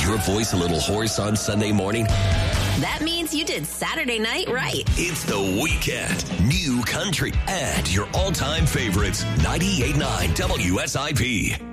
your voice a little hoarse on Sunday morning? That means you did Saturday night right. It's the weekend. New country and your all-time favorites. 98.9 WSIP.